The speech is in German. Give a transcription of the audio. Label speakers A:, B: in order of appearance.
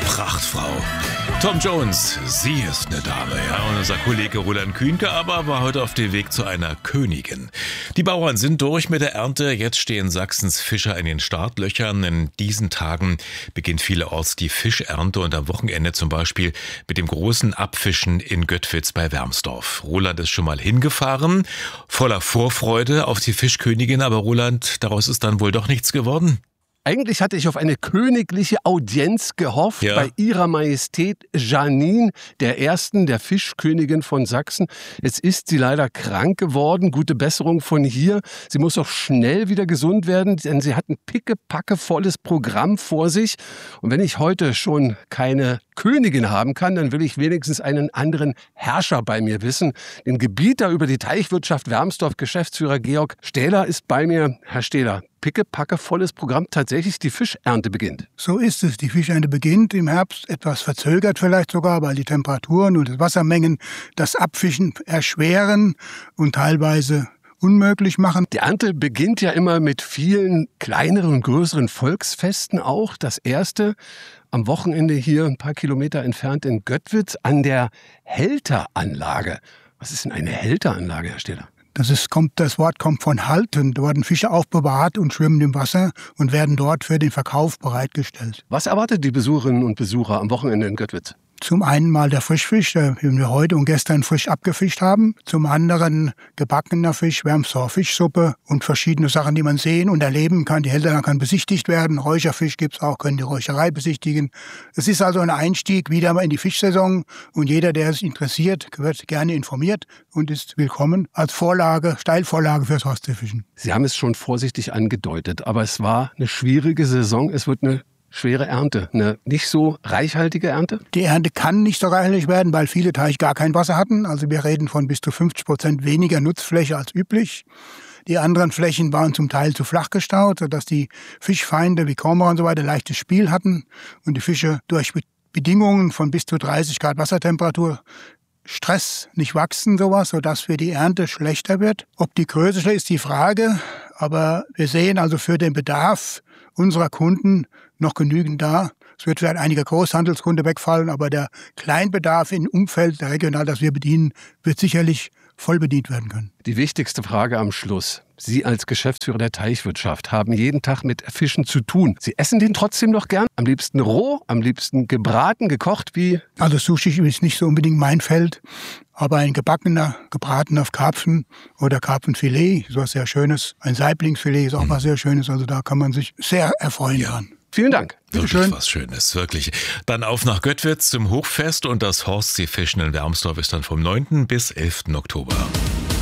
A: Prachtfrau. Tom Jones, sie ist eine Dame, ja. Und unser Kollege Roland Kühnke aber war heute auf dem Weg zu einer Königin. Die Bauern sind durch mit der Ernte. Jetzt stehen Sachsens Fischer in den Startlöchern. In diesen Tagen beginnt vielerorts die Fischernte und am Wochenende zum Beispiel mit dem großen Abfischen in Göttwitz bei Wermsdorf. Roland ist schon mal hingefahren, voller Vorfreude auf die Fischkönigin. Aber Roland, daraus ist dann wohl doch nichts geworden.
B: Eigentlich hatte ich auf eine königliche Audienz gehofft bei Ihrer Majestät Janine, der ersten, der Fischkönigin von Sachsen. Jetzt ist sie leider krank geworden. Gute Besserung von hier. Sie muss auch schnell wieder gesund werden, denn sie hat ein pickepackevolles Programm vor sich. Und wenn ich heute schon keine Königin haben kann, dann will ich wenigstens einen anderen Herrscher bei mir wissen. Den Gebieter über die Teichwirtschaft Wermsdorf, Geschäftsführer Georg Stähler, ist bei mir. Herr Stähler, pickepackevolles Programm, tatsächlich die Fischernte beginnt.
C: So ist es. Die Fischernte beginnt im Herbst, etwas verzögert vielleicht sogar, weil die Temperaturen und die Wassermengen das Abfischen erschweren und teilweise unmöglich machen.
B: Die Ernte beginnt ja immer mit vielen kleineren und größeren Volksfesten auch. Das erste am Wochenende hier ein paar Kilometer entfernt in Göttwitz an der Hälteranlage. Was ist denn eine Hälteranlage, Herr Stähler?
C: Das Wort kommt von halten. Da werden Fische aufbewahrt und schwimmen im Wasser und werden dort für den Verkauf bereitgestellt.
B: Was erwartet die Besucherinnen und Besucher am Wochenende in Göttwitz?
C: Zum einen mal der Frischfisch, den wir heute und gestern frisch abgefischt haben. Zum anderen gebackener Fisch, Wermsdorfer Fischsuppe und verschiedene Sachen, die man sehen und erleben kann. Die Hälterin kann besichtigt werden. Räucherfisch gibt's auch, können die Räucherei besichtigen. Es ist also ein Einstieg wieder mal in die Fischsaison. Und jeder, der sich interessiert, wird gerne informiert und ist willkommen als Steilvorlage fürs Ostseefischen.
B: Sie haben es schon vorsichtig angedeutet, aber es war eine schwierige Saison. Es wird eine schwere Ernte, eine nicht so reichhaltige Ernte?
C: Die Ernte kann nicht so reichhaltig werden, weil viele Teiche gar kein Wasser hatten. Also wir reden von bis zu 50% weniger Nutzfläche als üblich. Die anderen Flächen waren zum Teil zu flach gestaut, sodass die Fischfeinde wie Kormoran und so weiter leichtes Spiel hatten und die Fische durch Bedingungen von bis zu 30 Grad Wassertemperatur Stress nicht wachsen, sodass für die Ernte schlechter wird. Ob die Größe schlecht ist, die Frage. Aber wir sehen also für den Bedarf unserer Kunden noch genügend da. Es wird vielleicht einige Großhandelskunden wegfallen, aber der Kleinbedarf im Umfeld der Regional, das wir bedienen, wird sicherlich voll bedient werden können.
B: Die wichtigste Frage am Schluss. Sie als Geschäftsführer der Teichwirtschaft haben jeden Tag mit Fischen zu tun. Sie essen den trotzdem noch gern? Am liebsten roh, am liebsten gebraten, gekocht, wie?
C: Also Sushi ist nicht so unbedingt mein Feld, aber ein gebackener, gebratener Karpfen oder Karpfenfilet, so was sehr Schönes. Ein Saiblingsfilet ist auch was sehr Schönes, also da kann man sich sehr erfreuen dran.
B: Vielen Dank.
A: Wirklich was Schönes, wirklich. Dann auf nach Göttwitz zum Hochfest und das Horstseefischen in Wermsdorf ist dann vom 9. bis 11. Oktober.